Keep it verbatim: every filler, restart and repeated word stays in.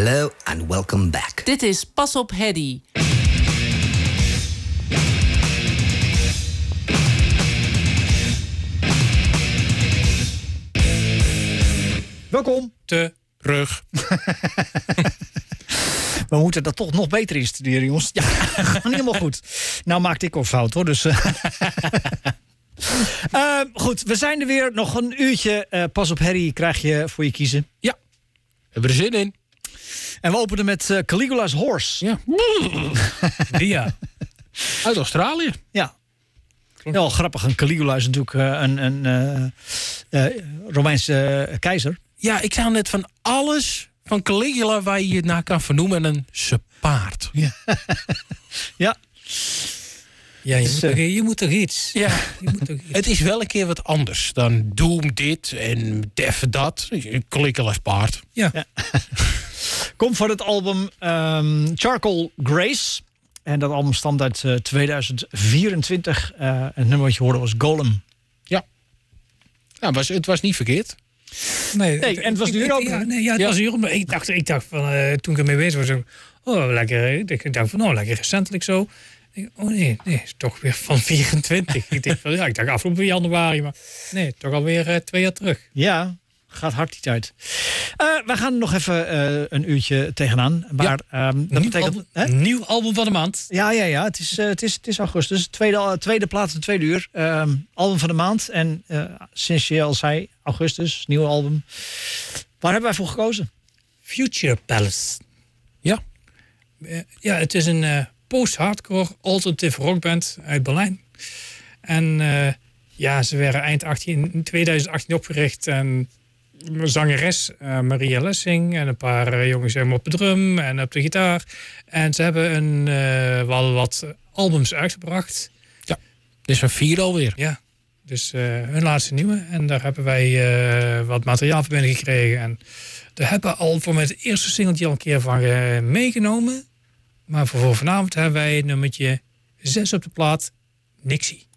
Hello and welcome back. Dit is Pas op Hedy. Welkom. Terug. We moeten dat toch nog beter instuderen, jongens. Ja, gewoon helemaal goed. Nou maakte ik al fout, hoor. Dus, uh... uh, goed, we zijn er weer. Nog een uurtje. Uh, Pas op Hedy krijg je voor je kiezen. Ja, we hebben er zin in. En we openen met uh, Caligula's Horse. Ja. Ja. Uit Australië. Ja. Wel grappig. Een Caligula is natuurlijk uh, een, een uh, uh, Romeinse uh, keizer. Ja, ik zei net van alles van Caligula waar je je naar kan vernoemen. En een zijn paard. Ja. Ja. Ja, je, Dus, moet uh, toch, je moet toch iets. Ja. Je moet toch iets. Het is wel een keer wat anders dan Doom dit en Def dat. Caligula's paard. Ja. Ja. Komt van het album um, Charcoal Grace. En dat album stamt uit uh, tweeduizend vierentwintig. Uh, en het nummer wat je hoorde was Golem. Ja. Nou, was, het was niet verkeerd. Nee, Nee, en het was ik- duur ik- ook. Ja, nee, ja, het Ja. was duur. Maar ik dacht, ik dacht van, uh, toen ik ermee bezig was, zo, oh, lekker. Ik dacht van, oh, lekker recentelijk zo. Ik, oh nee, nee, is toch weer van vierentwintig. Ik dacht van, ja, ik dacht afgelopen januari, maar nee, toch alweer uh, twee jaar terug. Ja, gaat hard die tijd. Uh, we gaan er nog even uh, een uurtje tegenaan. Maar ja. um, dat nieuw, betekent... album, Hè? nieuw album van de maand. Ja, ja, ja. Het is, uh, het is, het is augustus. Tweede, uh, tweede plaats en tweede uur. Um, album van de maand. En uh, sinds je al zei, augustus, nieuw album. Waar hebben wij voor gekozen? Future Palace. Ja. Uh, ja, het is een uh, post-hardcore alternative rockband uit Berlijn. En uh, ja, ze werden eind achttien, twintig achttien opgericht. En zangeres uh, Maria Lessing en een paar uh, jongens helemaal op de drum en op de gitaar. En ze hebben een, uh, wel wat albums uitgebracht. Dit is een vier alweer. Ja, dus uh, hun laatste nieuwe. En daar hebben wij uh, wat materiaal voor binnen gekregen. En daar hebben we al voor het eerste singeltje al een keer van uh, meegenomen. Maar voor vanavond hebben wij nummertje zes op de plaat, Nixie.